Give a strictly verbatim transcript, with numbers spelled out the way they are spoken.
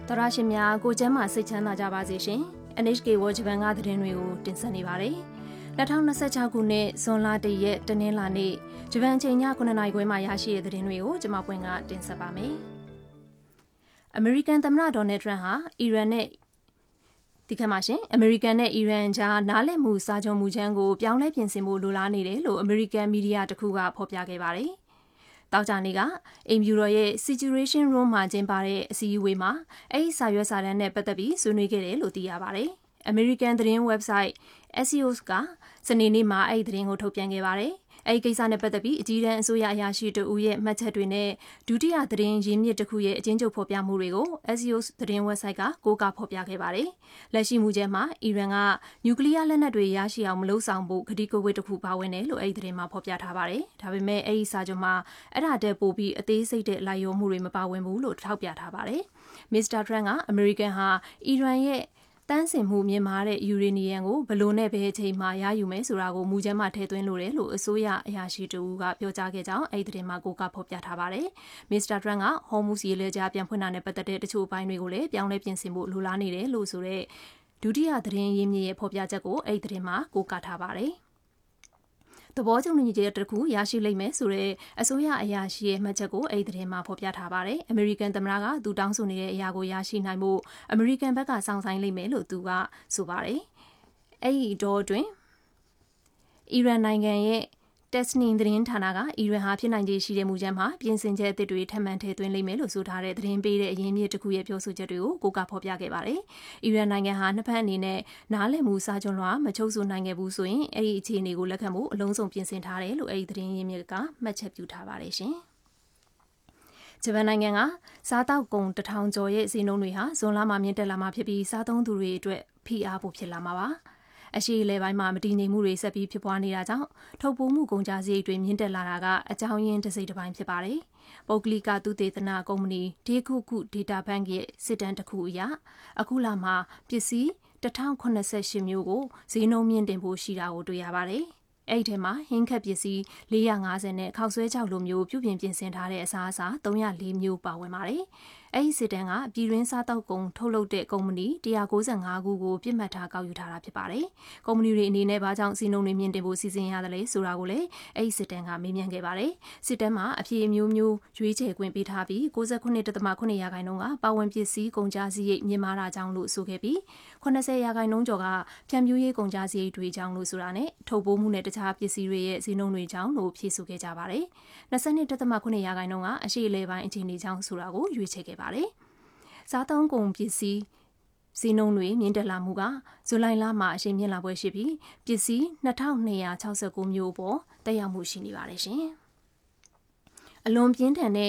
တရရှင်များကိုကျမ်းမာစိတ်ချမ်းသာကြပါစေရှင် N H K World Japan ကသတင်းတွေကိုတင်ဆက်နေပါတယ်၂၀၂၆ခုနှစ်ဇွန်လတရက်တနင်္လာနေ့ဂျပန်ချိန်ည9နာရီခွဲမှာရရှိတဲ့သတင်းတွေကိုကျွန်မပွင့်ကတင်ဆက်ပါမယ်အမေရိကန်သမ္မတဒေါ်နယ်ထရန့်ဟာအီရန်နဲ့ဒီကမှာရှင်အမေရိကန်နဲ့အီရန်ကြားနားလည်မှုစာချုပ်မှုချမ်းကိုပြောင်းလဲပြင်ဆင်ဖို့လိုလားနေတယ်လို့အမေရိကန်မီဒီယာတစ်ခုကဖော်ပြခဲ့ပါတယ်တောက်ကြနေကအိမ်ဖြူတော်ရဲ့ Situation Room မှာကျင်းပတဲ့အစည်းအဝေးမှာအဲ့ဒီစာရွက်စာတမ်းနဲ့ပတ်သက်ပြီးဆွေးနွေးခဲ့တယ်လို့သိရပါတယ်။ American သတင်း website Axios ကစနေနေ့မှာအဲ့ဒီသတင်းကိုထုတ်ပြန်ခဲ့ပါတယ်။အဲ့ဒီကိစ္စနဲ့ပတ်သက်ပြီးအကြီးတန်းအစိုးရအရာရှိတဦးရဲ့မှတ်ချက်တွေနဲ့ဒုတိယသတင်းရင်းမြစ်တစ်ခုရဲ့အချင်းချုပ်ဖော်ပြမှုတွေကို Axios သတင်း website ကကိုးကားဖော်ပြခဲ့ပါတယ်။လက်ရှိမှုကျဲမှာအီရန်ကနျူကလ িয়ার လက်နက်တွေရရှိအောင်မလုပ်ဆောင်ဖို့ကတိကဝတ်တစ်ခုပါဝင်တယ်လို့အဲ့ဒီသတင်းမှာဖော်ပြထားပါတယ်။ဒါပေမဲ့အဲ့ဒီစာချုပ်မှာအဲ့ဒါတက်ပို့ပြီးအသေးစိတ်တဲ့လိုက်ရောမှုတွေမပါဝင်ဘူးလို့ထောက်ပြထားပါတယ်။ Mister Trump ကအမေရိကန်ဟာအီရန်ရဲ့တန်းစင်မှုမြင့်မားတဲ့ယူရေနီယံကိုဘလို့နဲ့ဘယ်အချိန်မှရယူမယ်ဆိုတာကိုမူချမ်းမှထည့်သွင်းလိုတယ်လို့အစိုးရအရာရှိတူကပြောကြားခဲ့ကြောင်းအဲ့ဒီသတင်းမှာကိုကဖော်ပြထားပါတယ်။ Mister Trump ကဟော်မုစ်ရေလက်ကြားပြန်ဖွင့်တာနဲ့ပတ်သက်တဲ့တချို့အပိုင်းတွေကိုလည်းပြောင်းလဲပြင်ဆင်ဖို့လိုလားနေတယ်လို့ဆိုတဲ့ဒုတိယသတင်းရင်းမြစ်ရဲ့ဖော်ပြချက်ကိုအဲ့ဒီသတင်းမှာကိုကထားပါတယ်။သဘောကျညီချက်တစ်ခုရရှိလိမ့်မယ်ဆိုတဲ့အစိုးရအရာရှိရဲ့မှတ်ချက်ကိုအဲ့ဒီသတင်းမှာဖော်ပြထားပါတယ်။ American သမ္မတကသူတောင်းဆိုနေတဲ့အရာကိုရရှိနိုင်ဖို့ American ဘက်ကစောင့်ဆိုင်လိမ့်မယ်လို့သူကဆိုပါတယ်။အဲ့ဒီတော့တွင်အီရန်နိုင်ငံရဲ့Tasnim သတင်းဌာနကအီရန်ဟာဖြစ်နိုင်ခြေရှိတဲ့မူချမ်းမှာပြင်ဆင်ချက်အသစ်တွေထပ်မံထည့်သွင်းလိမ့်မယ်လို့ဆိုထားတဲ့သတင်းပေးတဲ့အရင်းမြစ်တစ်ခုရဲ့ပြောဆိုချက်တွေကိုကိုကဖော်ပြခဲ့ပါတယ်။အီရန်နိုင်ငံဟာနှစ်ဖက်အနေနဲ့နားလည်မှုစာချုပ်လွှာမချုပ်ဆိုနိုင်ခဲ့ဘူးဆိုရင်အဲ့ဒီအခြေအနေကိုလက်ခံဖို့အလုံးစုံပြင်ဆင်ထားတယ်လို့အဲ့ဒီသတင်းရင်းမြစ်ကမှတ်ချက်ပြုထားပါတယ်ရှင်။ဂျပန်နိုင်ငံကစားတောက်ကုန်တစ်ထောင်ကျော်ရဲ့ဈေးနှုန်းတွေဟာဇွန်လမှာမြင့်တက်လာမှာဖြစ်ပြီးစားသုံးသူတွေအတွက်ဖိအားပိုဖြစ်လာမှာပါ။အရှိအလဲပိုင်းမှာမတည်ငြိမ်မှုတွေဆက်ပြီးဖြစ်ပွားနေတာကြောင့်ထုတ်ပိုးမှုကုန်ကျစရိတ်တွေမြင့်တက်လာတာကအကြောင်းရင်းတစ်စိတ်တစ်ပိုင်းဖြစ်ပါတယ်။ပုဂ္ဂလိကသုတေသနကုမ္ပဏီဒေခုခုဒေတာဘဏ်ရဲ့စစ်တမ်းတစ်ခုအရအခုလမှာပစ္စည်းတစ်ထောင်ခုနှစ်ဆယ်ရှစ်မျိုးကိုဈေးနှုန်းမြင့်တင်ဖို့ရှိတာကိုတွေ့ရပါတယ်။အဲ့ဒီထဲမှာဟင်းခက်ပစ္စည်းလေးရာငါးဆယ်နဲ့ခောက်ဆွဲကြောက်လိုမျိုးပြုပြင်ပြင်ဆင်ထားတဲ့အစားအစာသုံးရာလေးမျိုးပါဝင်ပါတယ်။အဲ့ဒီစစ်တမ်းကပြည်တွင်းစားတောက်ကုန်ထုတ်လုပ်တဲ့ကုမ္ပဏီတစ်ရာကိုးဆယ်ငါးခုကိုပြစ်မှတ်ထားကောက်ယူထားတာဖြစ်ပါတယ်။ကုမ္ပဏီတွေအနေနဲ့ဘာကြောင့်စီးနှုန်းတွေမြင့်တင်ဖို့စီစဉ်ရတယ်လဲဆိုတာကိုလည်းအဲ့ဒီစစ်တမ်းကမေးမြန်းခဲ့ပါတယ်။စစ်တမ်းမှာအဖြေမျိုးမျိုးရွေးချယ်ခွင့်ပေးထားပြီးကိုးဆယ်ခုနှစ်ဒသမခုနှစ်ရာခိုင်နှုန်းကပါဝင်ပစ္စည်းကုန်ကျစရိတ်မြင့်မားတာကြောင့်လို့ဆိုခဲ့ပြီးခုနှစ်ဆယ်ရာခိုင်နှုန်းကျော်ကဖြန့်ဖြူးရေးကုန်ကျစရိတ်တွေကြောင့်လို့ဆိုတာနဲ့ထုတ်ပိုးမှုနဲ့တခြားပစ္စည်းတွေရဲ့ဈေးနှုန်းတွေကြောင့်လို့ဖြေဆိုခဲ့ကြပါတယ်။နှစ်ဆယ်နှစ်ဒသမခုနှစ်ရာခိုင်နှုန်းကအရှိအလဲပိုင်းအခြေအနေကြောင့်ဆိုတာကိုရွေးချယ်ခဲ့ပါတယ်။စားသုံးကုန်ပစ္စည်းဈေးနှုန်းတွေမြင့်တက်လာမှုကဇူလိုင်လမှာအရှိန်မြင့်လာပွဲရှိပြီးပစ္စည်းနှစ်ထောင်နှစ်ရာခြောက်ဆယ်ကိုမျိုးပေါ်တက်ရောက်မှုရှိနေပါတယ်ရှင်။အလွန်ပြင်းထန်တဲ့